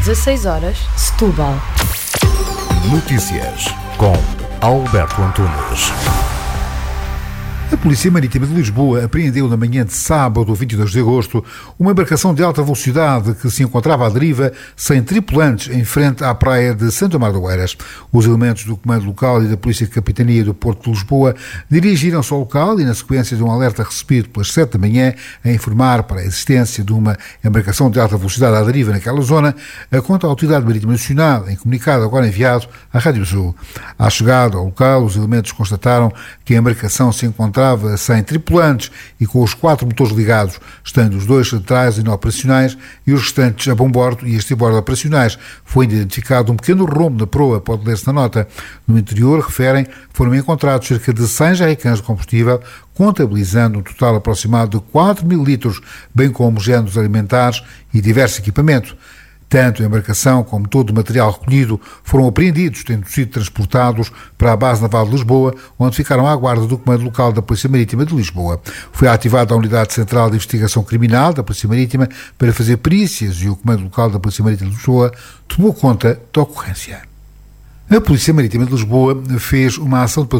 16 horas, Setúbal. Notícias com Alberto Antunes. A Polícia Marítima de Lisboa apreendeu na manhã de sábado, 22 de agosto, uma embarcação de alta velocidade que se encontrava à deriva, sem tripulantes, em frente à praia de Santo Amaro de Oeiras. Os elementos do Comando Local e da Polícia de Capitania do Porto de Lisboa dirigiram-se ao local e, na sequência de um alerta recebido pelas 7 da manhã, a informar para a existência de uma embarcação de alta velocidade à deriva naquela zona, conta a Autoridade Marítima Nacional, em comunicado agora enviado à Rádio Azul. À chegada ao local, os elementos constataram que a embarcação se encontrava sem tripulantes e com os 4 motores ligados, estando os 2 centrais inoperacionais e os restantes a bombordo e a estribordo operacionais. Foi identificado um pequeno rombo na proa, pode ler-se na nota. No interior, referem, foram encontrados cerca de 100 jerrycans de combustível, contabilizando um total aproximado de 4.000 litros, bem como géneros alimentares e diverso equipamento. Tanto a embarcação como todo o material recolhido foram apreendidos, tendo sido transportados para a Base Naval de Lisboa, onde ficaram à guarda do Comando Local da Polícia Marítima de Lisboa. Foi ativada a Unidade Central de Investigação Criminal da Polícia Marítima para fazer perícias e o Comando Local da Polícia Marítima de Lisboa tomou conta da ocorrência. A Polícia Marítima de Lisboa fez uma ação de